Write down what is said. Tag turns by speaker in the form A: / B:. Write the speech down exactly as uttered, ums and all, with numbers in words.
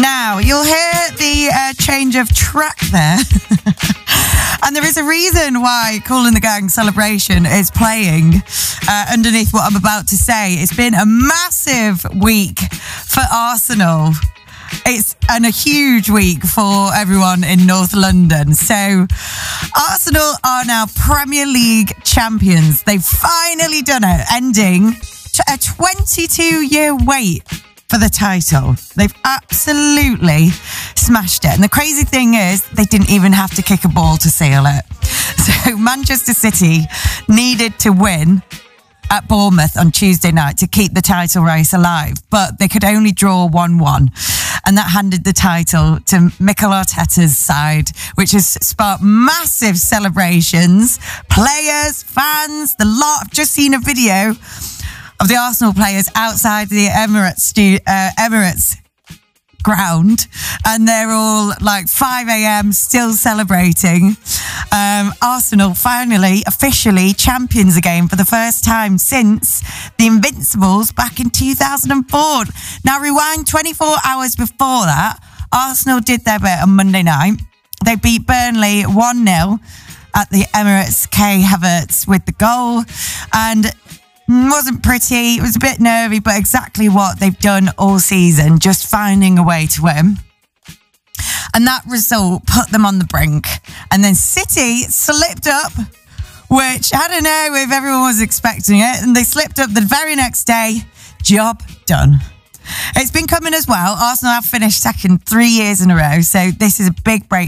A: Now, you'll hear the uh, change of track there. And there is a reason why Kool and the Gang Celebration is playing uh, underneath what I'm about to say. It's been a massive week for Arsenal. It's and a huge week for everyone in North London. So Arsenal are now Premier League champions. They've finally done it, ending a twenty-two year wait for the title. They've absolutely smashed it. And the crazy thing is, they didn't even have to kick a ball to seal it. So Manchester City needed to win at Bournemouth on Tuesday night to keep the title race alive, but they could only draw one one, and that handed the title to Mikel Arteta's side, which has sparked massive celebrations. Players, fans, the lot. I've just seen a video of the Arsenal players outside the Emirates stu- uh, Emirates ground, and they're all like five a.m. still celebrating. Um, Arsenal finally officially champions again for the first time since the Invincibles back in two thousand four. Now rewind twenty-four hours before that, Arsenal did their bit on Monday night. They beat Burnley one nil at the Emirates. Kai Havertz with the goal, and wasn't pretty. It was a bit nervy, but exactly what they've done all season, just finding a way to win. And that result put them on the brink. And then City slipped up, which I don't know if everyone was expecting it. And they slipped up the very next day. Job done. It's been coming as well. Arsenal have finished second three years in a row. So this is a big break